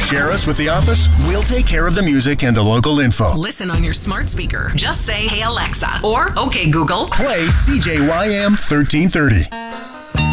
Share us with the office. We'll take care of the music and the local info. Listen on your smart speaker. Just say, "Hey Alexa," or "Okay Google, Play CJYM 1330.